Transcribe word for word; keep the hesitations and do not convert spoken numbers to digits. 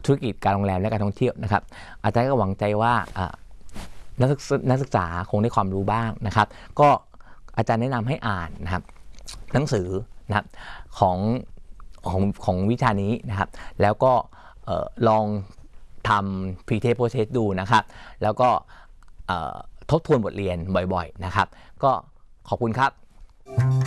ธุรกิจการโรงแรมและการท่องเที่ยวนะครับอาจารย์ก็หวังใจว่านักนักศึกษาคงได้ความรู้บ้างนะครับก็อาจารย์แนะนำให้อ่านนะครับหนังสือนะครับของของของวิชานี้นะครับแล้วก็ลองทำ pre-test post-test ดูนะครับแล้วก็ทบทวนบทเรียนบ่อยๆนะครับก็ขอบคุณครับ